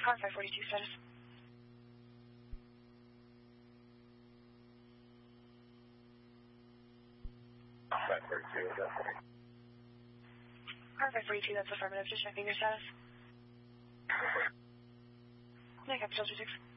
Car 542 status. Car 542, that's affirmative. Just checking your status. Capital 26.